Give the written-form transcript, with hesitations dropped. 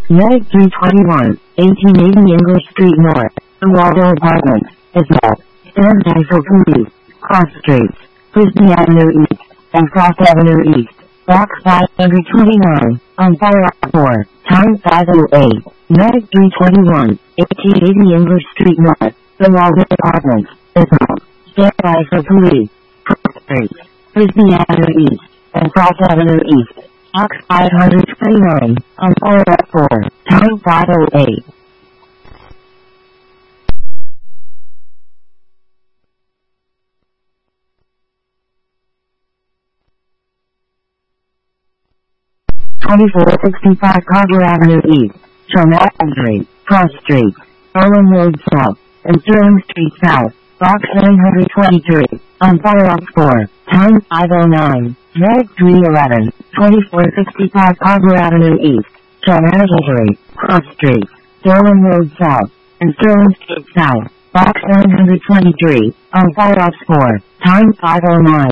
Medic 321, 1880 English Street North, The Waldo Apartments, Isabel, San Police, Cross Streets, Frisbee Avenue East, and Cross Avenue East, Box 529, on fire at 4, time 5:08. Medic 321, 1880 English Street North, The Waldo Apartments, Isabel, San Police, Cross Streets, Frisbee Avenue East, and Cross Avenue East, Box 529, on fire at 4, time 5:08. (2465) Carver Avenue East, Charmel Street, Cross Street, Berlin Road South, and Sterling Street South, Box 923, on fire at 4, time 5:09. Medic 311, 2465 Carver Avenue East, Charmel Street, Cross Street, Sterling Road South, and Sterling Street South, Box 923, on fire at 4, time 5:09.